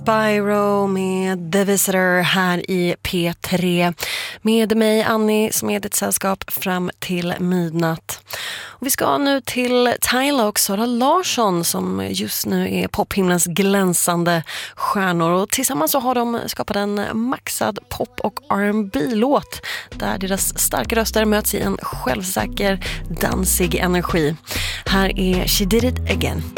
Spyro med The Visitor här i P3 med mig Annie som är ditt sällskap fram till midnatt. Och vi ska nu till Tyla och Sara Larsson som just nu är pophimlens glänsande stjärnor, och tillsammans så har de skapat en maxad pop- och R&B-låt där deras starka röster möts i en självsäker, dansig energi. Här är She Did It Again.